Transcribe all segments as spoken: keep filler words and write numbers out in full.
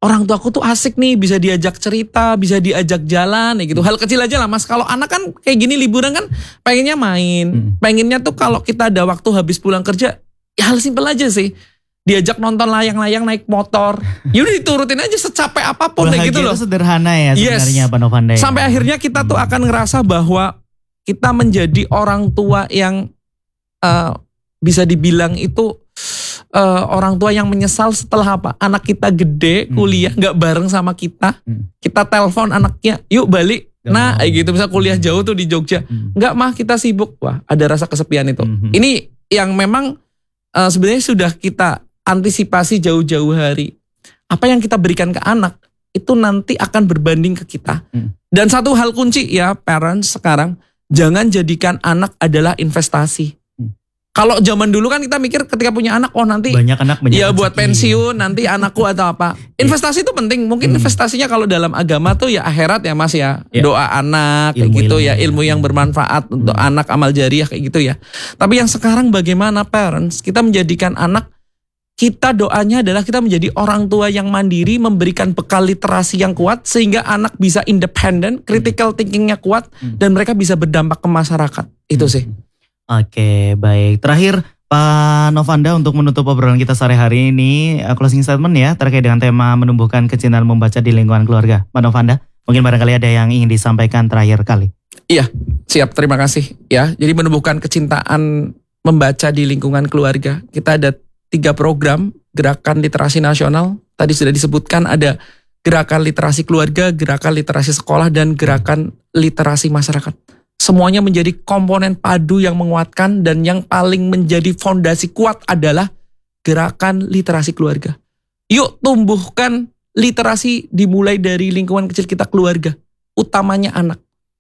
orang tuaku tuh asik nih, bisa diajak cerita, bisa diajak jalan ya gitu. Hal kecil aja lah Mas. Kalau anak kan kayak gini liburan kan pengennya main. Hmm. Pengennya tuh kalau kita ada waktu habis pulang kerja, ya hal simpel aja sih. Diajak nonton layang-layang naik motor. Ya udah diturutin aja secapek apapun kayak gitu loh. Sederhana ya sebenarnya yes. Pak Novanda. Sampai akhirnya kita tuh akan ngerasa bahwa kita menjadi orang tua yang uh, bisa dibilang itu Uh, orang tua yang menyesal setelah apa? Anak kita gede, kuliah, nggak hmm. bareng sama kita. Hmm. Kita telepon anaknya, yuk balik. Gak nah, kayak gitu. Misal kuliah jauh tuh di Jogja. Hmm. Nggak mah, kita sibuk. Wah, ada rasa kesepian itu. Hmm. Ini yang memang uh, sebenarnya sudah kita antisipasi jauh-jauh hari. Apa yang kita berikan ke anak, itu nanti akan berbanding ke kita. Hmm. Dan satu hal kunci ya, parents sekarang, jangan jadikan anak adalah investasi. Kalau zaman dulu kan kita mikir ketika punya anak, oh nanti banyak anak banyak ya buat pensiun, nanti anakku atau apa. Investasi itu penting. Mungkin hmm. investasinya kalau dalam agama tuh ya akhirat ya Mas ya. ya. Doa anak kayak gitu ya, ilmu yang bermanfaat hmm. untuk anak, amal jariah kayak gitu ya. Tapi yang sekarang bagaimana parents, kita menjadikan anak, kita doanya adalah kita menjadi orang tua yang mandiri, memberikan bekal literasi yang kuat sehingga anak bisa independen, critical thinkingnya kuat hmm. dan mereka bisa berdampak ke masyarakat. Itu sih. Oke, baik. Terakhir Pak Novanda untuk menutup obrolan kita sore hari ini, uh, closing statement ya terkait dengan tema menumbuhkan kecintaan membaca di lingkungan keluarga. Pak Novanda, mungkin barangkali ada yang ingin disampaikan terakhir kali. Iya, siap. Terima kasih ya. Jadi menumbuhkan kecintaan membaca di lingkungan keluarga. Kita ada tiga program gerakan literasi nasional. Tadi sudah disebutkan ada gerakan literasi keluarga, gerakan literasi sekolah, dan gerakan literasi masyarakat. Semuanya menjadi komponen padu yang menguatkan dan yang paling menjadi fondasi kuat adalah gerakan literasi keluarga. Yuk tumbuhkan literasi dimulai dari lingkungan kecil kita keluarga, utamanya anak.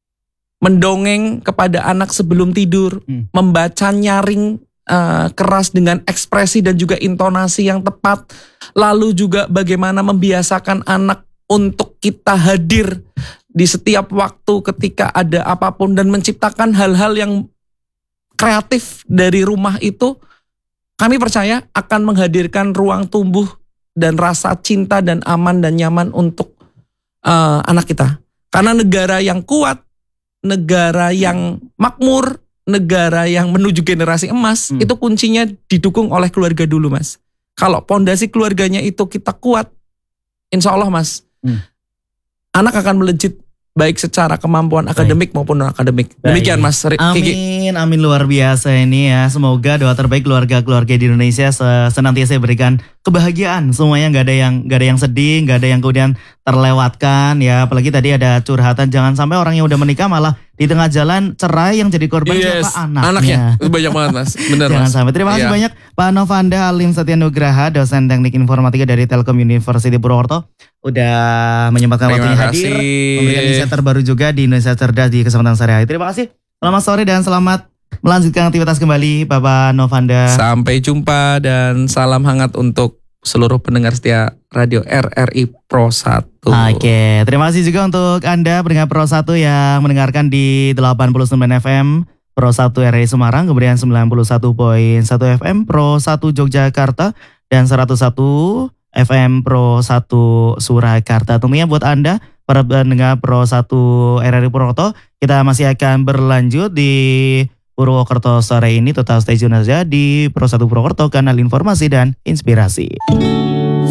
Mendongeng kepada anak sebelum tidur, hmm. membaca nyaring uh, keras dengan ekspresi dan juga intonasi yang tepat. Lalu juga bagaimana membiasakan anak untuk kita hadir di setiap waktu ketika ada apapun dan menciptakan hal-hal yang kreatif dari rumah itu, kami percaya akan menghadirkan ruang tumbuh dan rasa cinta dan aman dan nyaman untuk uh, anak kita. Karena negara yang kuat, negara yang makmur, negara yang menuju generasi emas, hmm. itu kuncinya didukung oleh keluarga dulu Mas. Kalau pondasi keluarganya itu kita kuat, insya Allah Mas, hmm. anak akan melejit baik secara kemampuan akademik baik. maupun non akademik. Demikian Mas Kiki. Amin, amin luar biasa ini ya. Semoga doa terbaik keluarga-keluarga di Indonesia senantiasa berikan kebahagiaan. Semuanya nggak ada yang nggak ada yang sedih, nggak ada yang kemudian terlewatkan ya. Apalagi tadi ada curhatan, jangan sampai orang yang udah menikah malah di tengah jalan cerai yang jadi korban yes, siapa anaknya. Anaknya. Itu banyak banget Mas. Benar Jangan Mas. sampai. Terima kasih yeah. banyak Pak Novanda Halim Satyanugraha, dosen teknik informatika dari Telkom University Purwokerto, udah menyempatkan waktunya hadir, memberikan insight terbaru juga di Indonesia Cerdas di kesempatan sore hari. Terima kasih. Selamat sore dan selamat melanjutkan aktivitas kembali Bapak Novanda. Sampai jumpa dan salam hangat untuk seluruh pendengar setia Radio R R I Pro satu. Oke, terima kasih juga untuk Anda pendengar Pro satu yang mendengarkan di delapan puluh sembilan F M Pro satu R R I Semarang, kemudian sembilan puluh satu koma satu F M Pro satu Yogyakarta, dan seratus satu F M Pro satu Surakarta. Tentunya buat Anda para pendengar Pro satu R R I Purwokerto, kita masih akan berlanjut di Purwokerto sore ini. Total stay tune aja di Pro satu Purwokerto, kanal informasi dan inspirasi.